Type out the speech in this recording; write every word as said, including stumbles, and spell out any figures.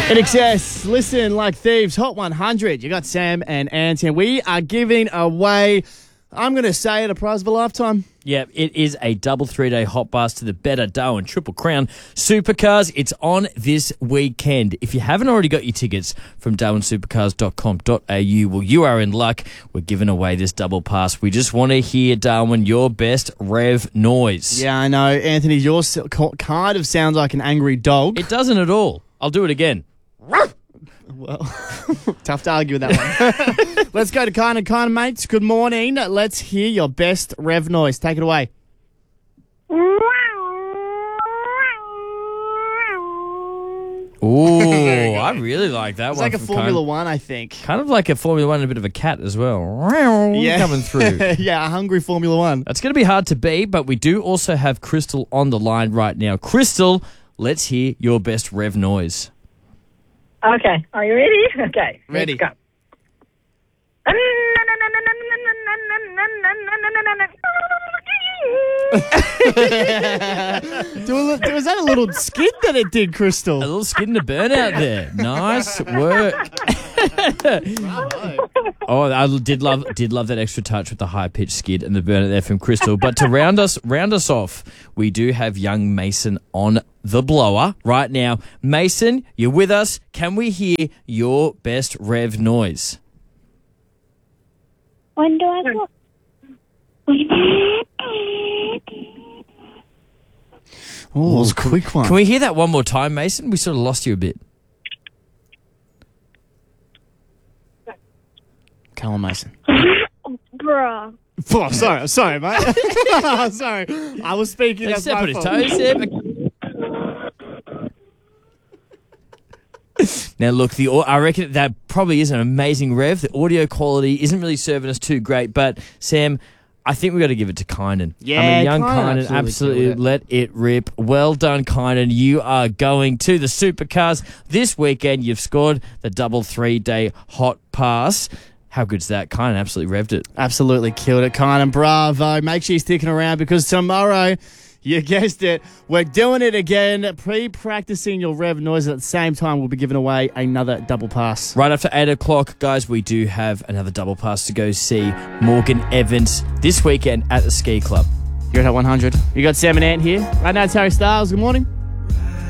In excess, listen like thieves, Hot one hundred. You got Sam and Anton. We are giving away, I'm going to say it, a prize of a lifetime. Yeah, it is a double three-day hot bus to the Better Darwin Triple Crown Supercars. It's on this weekend. If you haven't already got your tickets from darwin supercars dot com dot a u, well, you are in luck. We're giving away this double pass. We just want to hear, Darwin, your best rev noise. Yeah, I know. Anthony, yours kind of sounds like an angry dog. It doesn't at all. I'll do it again. Well, tough to argue with that one. Let's go to Kind and Kind, mates. Good morning. Let's hear your best rev noise. Take it away. Ooh, I really like that It's one. like a from Formula Kind. One, I think. Kind of like a Formula One and a bit of a cat as well. Yeah. Coming through. Yeah, a hungry Formula One. That's going to be hard to beat, but we do also have Crystal on the line right now. Crystal, let's hear your best rev noise. Okay, are you ready? Okay, Ready. let's go. do a, li- was that a little skid that it did, Crystal? A little skid and a burnout there. Nice work. Oh, I did love did love that extra touch with the high pitched skid and the burnout there from Crystal. But to round us round us off, we do have young Mason on the blower right now. Mason, you're with us. Can we hear your best rev noise? When do I go? Oh, it was a quick one. Can we hear that one more time, Mason? We sort of lost you a bit. Come on, Mason. Bruh. Oh, sorry, sorry, mate. Sorry, I was speaking. Let's That's step my on his fault. toes there. Now, look, the I reckon that probably is an amazing rev. The audio quality isn't really serving us too great, but Sam, I think we've got to give it to Kynan. Yeah, I mean, young Kynan Kynan, absolutely absolutely killed it. let it rip. Well done, Kynan. You are going to the Supercars this weekend. You've scored the double three-day hot pass. How good's that? Kynan absolutely revved it. Absolutely killed it, Kynan. Bravo. Make sure you're sticking around because tomorrow, you guessed it, we're doing it again. Pre-practicing your rev noise at the same time. We'll be giving away another double pass. Right after eight o'clock, guys, we do have another double pass to go see Morgan Evans this weekend at the Ski Club. You're at one hundred. You got Sam and Ant here. Right now, it's Harry Styles. Good morning.